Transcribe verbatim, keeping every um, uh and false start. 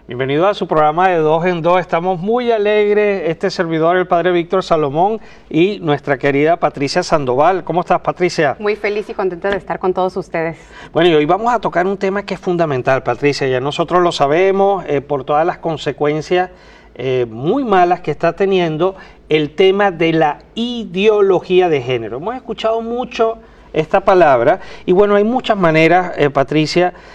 Bienvenido a su programa de Dos en Dos. Estamos muy alegres, este servidor, el padre Víctor Salomón, y nuestra querida Patricia Sandoval. ¿Cómo estás, Patricia? Muy feliz y contenta de estar con todos ustedes. Bueno, y hoy vamos a tocar un tema que es fundamental, Patricia. Ya nosotros lo sabemos eh, por todas las consecuencias eh, muy malas que está teniendo el tema de la ideología de género. Hemos escuchado mucho esta palabra y bueno, hay muchas maneras, eh, Patricia,